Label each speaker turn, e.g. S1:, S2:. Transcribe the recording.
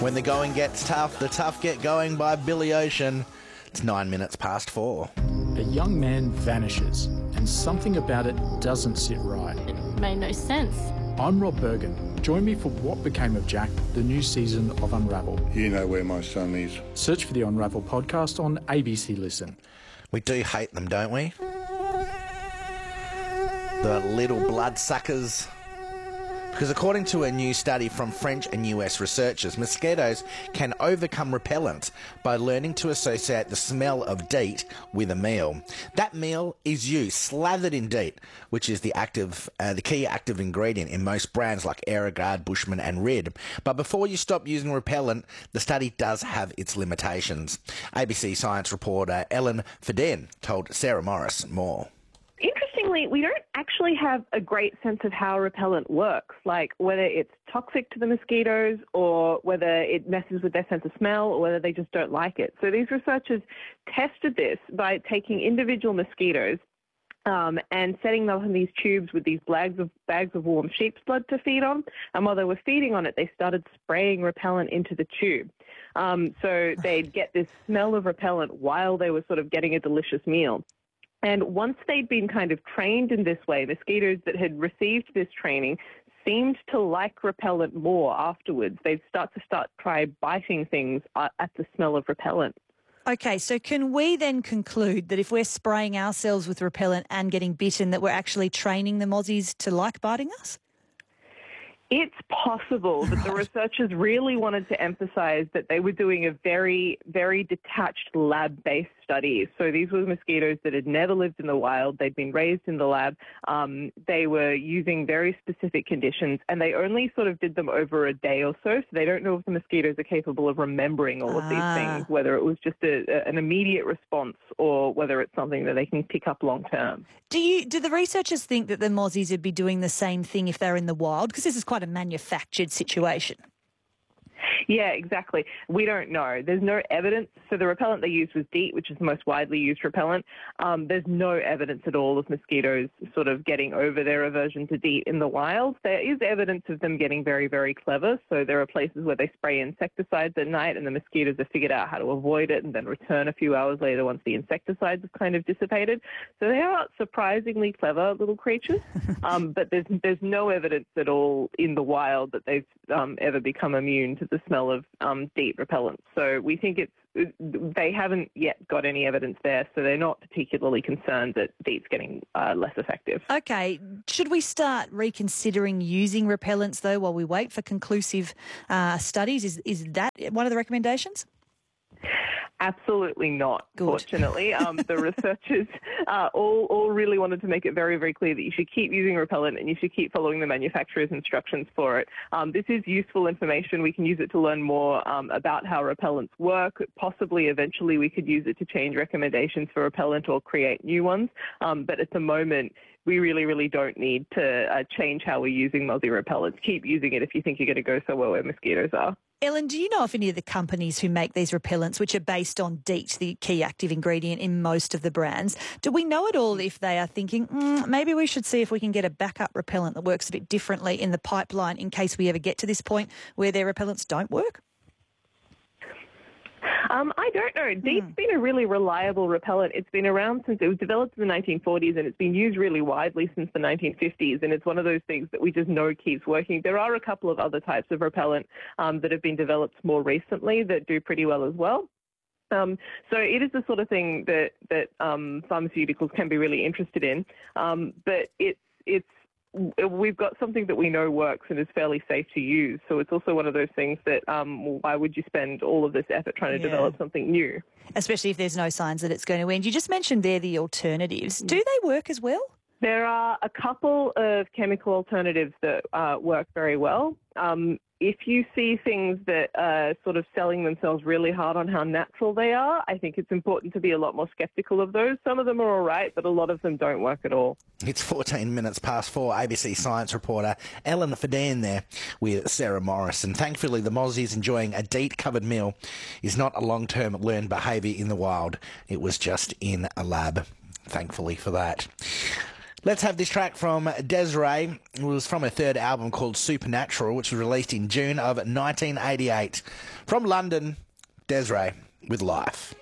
S1: When the going gets tough, the tough get going by Billy Ocean. It's 9 minutes past 4.
S2: A young man vanishes, and something about it doesn't sit right.
S3: It made no sense.
S2: I'm Rob Bergen. Join me for What Became of Jack, the new season of Unravel.
S4: You know where my son is.
S2: Search for the Unravel podcast on ABC Listen.
S1: We do hate them, don't we? The little bloodsuckers. Because according to a new study from French and US researchers, mosquitoes can overcome repellent by learning to associate the smell of DEET with a meal. That meal is you, slathered in DEET, which is the key active ingredient in most brands like Aerogard, Bushman and Rid. But before you stop using repellent, the study does have its limitations. ABC Science reporter Ellen Fidén told Sarah Morris more.
S5: Interestingly, we don't actually have a great sense of how repellent works, like whether it's toxic to the mosquitoes or whether it messes with their sense of smell or whether they just don't like it. So these researchers tested this by taking individual mosquitoes and setting them in these tubes with these bags of warm sheep's blood to feed on. And while they were feeding on it, they started spraying repellent into the tube. So they'd get this smell of repellent while they were sort of getting a delicious meal. And once they'd been kind of trained in this way, mosquitoes that had received this training seemed to like repellent more afterwards. They'd try biting things at the smell of repellent.
S6: Okay, so can we then conclude that if we're spraying ourselves with repellent and getting bitten, that we're actually training the mozzies to like biting us?
S5: It's possible, but the researchers really wanted to emphasize that they were doing a very, very detached lab-based study. So these were mosquitoes that had never lived in the wild. They'd been raised in the lab. They were using very specific conditions, and they only sort of did them over a day or so. So they don't know if the mosquitoes are capable of remembering all of these things, whether it was just an immediate response or whether it's something that they can pick up long term.
S6: Do the researchers think that the mozzies would be doing the same thing if they're in the wild? Because this is quite a manufactured situation.
S5: Yeah, exactly. We don't know. There's no evidence. So the repellent they used was DEET, which is the most widely used repellent. There's no evidence at all of mosquitoes sort of getting over their aversion to DEET in the wild. There is evidence of them getting very, very clever. So there are places where they spray insecticides at night and the mosquitoes have figured out how to avoid it and then return a few hours later once the insecticides have kind of dissipated. So they are surprisingly clever little creatures. But there's no evidence at all in the wild that they've ever become immune to the smell of DEET repellent. So we think they haven't yet got any evidence there, so they're not particularly concerned that DEET's getting less effective.
S6: Okay. Should we start reconsidering using repellents, though, while we wait for conclusive studies? Is that one of the recommendations?
S5: Absolutely not,
S6: Good.
S5: Fortunately. The researchers all really wanted to make it very, very clear that you should keep using repellent and you should keep following the manufacturer's instructions for it. This is useful information. We can use it to learn more about how repellents work. Possibly eventually we could use it to change recommendations for repellent or create new ones. But at the moment, we really, really don't need to change how we're using mozzie repellents. Keep using it if you think you're going to go somewhere where mosquitoes are.
S6: Ellen, do you know if any of the companies who make these repellents, which are based on DEET, the key active ingredient in most of the brands, do we know at all if they are thinking, maybe we should see if we can get a backup repellent that works a bit differently in the pipeline in case we ever get to this point where their repellents don't work?
S5: I don't know. DEET's been a really reliable repellent. It's been around since it was developed in the 1940s and it's been used really widely since the 1950s. And it's one of those things that we just know keeps working. There are a couple of other types of repellent that have been developed more recently that do pretty well as well. So it is the sort of thing that pharmaceuticals can be really interested in. But we've got something that we know works and is fairly safe to use. So it's also one of those things that why would you spend all of this effort trying to develop something new?
S6: Especially if there's no signs that it's going to end. You just mentioned there the alternatives. Do they work as well?
S5: There are a couple of chemical alternatives that work very well. If you see things that are sort of selling themselves really hard on how natural they are, I think it's important to be a lot more sceptical of those. Some of them are all right, but a lot of them don't work at all.
S1: It's 14 minutes past 4. ABC Science reporter Ellen Fidén there with Sarah Morris. And thankfully, the mozzies enjoying a DEET-covered meal is not a long-term learned behaviour in the wild. It was just in a lab. Thankfully for that. Let's have this track from Des'ree. It was from her third album called Supernatural, which was released in June of 1988. From London, Des'ree with Life.